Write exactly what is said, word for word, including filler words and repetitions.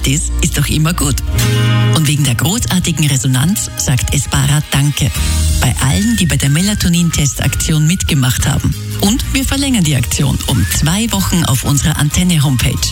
gratis ist doch immer gut. Und wegen der großartigen Resonanz sagt Espara Danke bei allen, die bei der Melatonin-Test-Aktion mitgemacht haben. Und wir verlängern die Aktion um zwei Wochen auf unserer Antenne-Homepage.